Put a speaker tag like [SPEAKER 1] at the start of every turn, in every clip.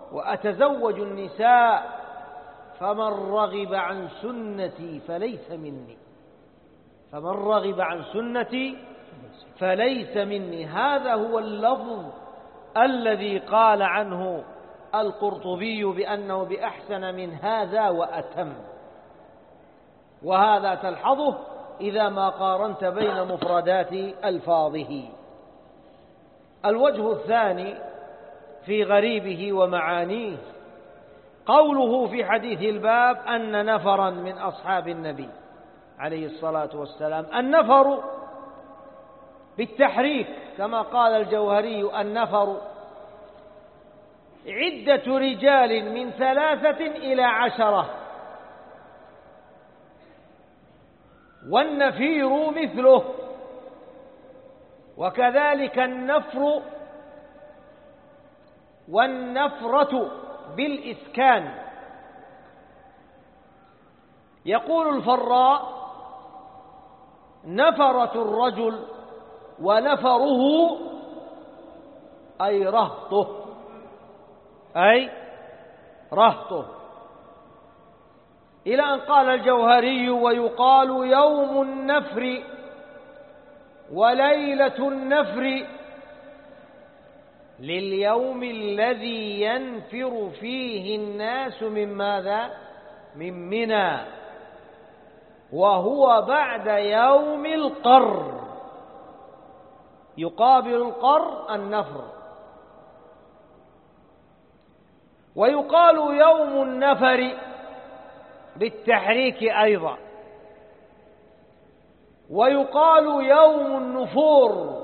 [SPEAKER 1] وأتزوج النساء، فمن رغب عن سنتي فليس مني، فمن رغب عن سنتي فليس مني. هذا هو اللفظ الذي قال عنه القرطبي بأنه بأحسن من هذا وأتم، وهذا تلحظه إذا ما قارنت بين مفردات ألفاظه. الوجه الثاني في غريبه ومعانيه قوله في حديث الباب أن نفرا من أصحاب النبي عليه الصلاة والسلام. النفر بالتحريك كما قال الجوهري: النفر عدة رجال من 3 إلى 10، والنفير مثله، وكذلك النفر والنفرة بالإسكان. يقول الفراء: نفرة الرجل ونفره أي رهطه، أي رهطه، إلى أن قال الجوهري: ويقال يوم النفر وليلة النفر لليوم الذي ينفر فيه الناس من ماذا؟ من منى، وهو بعد يوم القر. يقابل القر النفر. ويقال يوم النفر بالتحريك أيضا، ويقال يوم النفور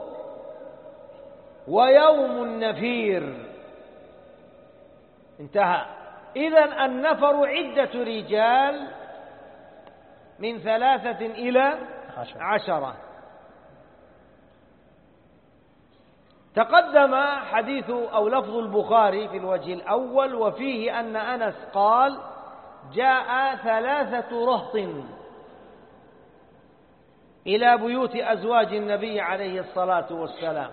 [SPEAKER 1] ويوم النفير. انتهى. إذن النفر عدة رجال من 3 إلى 10. تقدم حديث أو لفظ البخاري في الوجه الأول، وفيه أن أنس قال: جاء 3 رهط إلى بيوت أزواج النبي عليه الصلاة والسلام.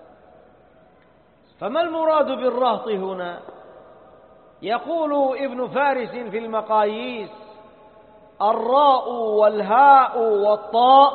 [SPEAKER 1] فما المراد بالرهط هنا؟ يقول ابن فارس في المقاييس: الراء والهاء والطاء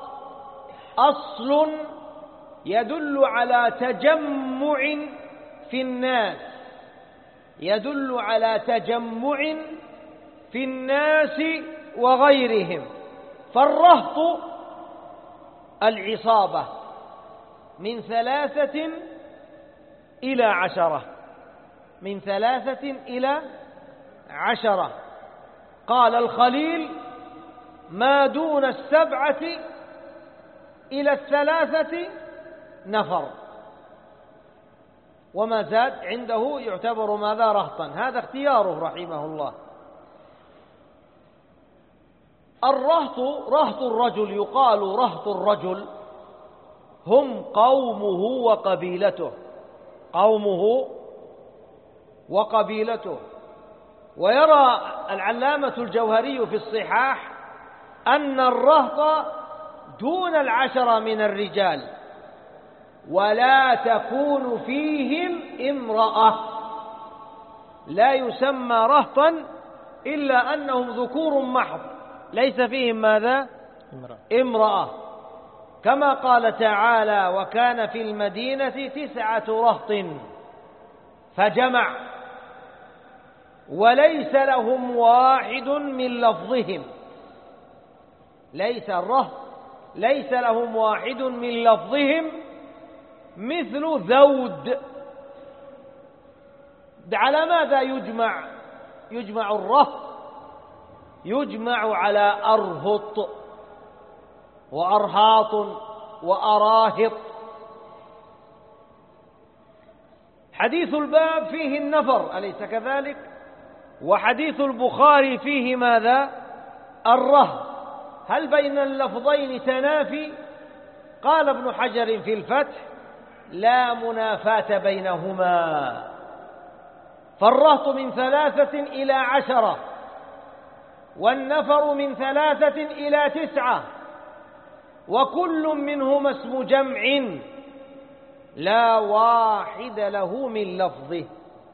[SPEAKER 1] أصل يدل على تجمع في الناس، يدل على تجمع في الناس وغيرهم. فالرهط العصابة من 3 إلى 10، من 3 إلى 10. قال الخليل: ما دون 7 إلى 3 نفر، وما زاد عنده يعتبر ماذا؟ رهطا. هذا اختياره رحمه الله. الرهط رهط الرجل، يقال رهط الرجل هم قومه وقبيلته، قومه وقبيلته. ويرى العلامة الجوهري في الصحاح أن الرهط دون 10 من الرجال، ولا تكون فيهم امرأة، لا يسمى رهطا إلا أنهم ذكور محض، ليس فيهم ماذا؟ امرأة، كما قال تعالى: وكان في المدينة 9 رهط فجمع، وليس لهم واحد من لفظهم. ليس الرهط ليس لهم واحد من لفظهم مثل ذود. على ماذا يجمع الرهط؟ يجمع على أرهط وأرهاط وأراهط. حديث الباب فيه النفر، أليس كذلك؟ وحديث البخاري فيه ماذا؟ الرهط. هل بين اللفظين تنافي؟ قال ابن حجر في الفتح: لا منافاة بينهما. فالرهط من 3 إلى 10، والنفر من 3 إلى 9، وكل منهما اسم جمع لا واحد له من لفظه.